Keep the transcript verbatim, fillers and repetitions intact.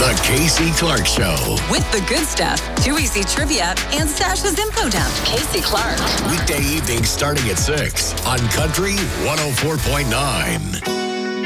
The Casey Clark Show. With the good stuff, Too Easy Trivia, and Sasha's Info Dump. Casey Clark. Weekday evenings starting at six on Country one oh four point nine.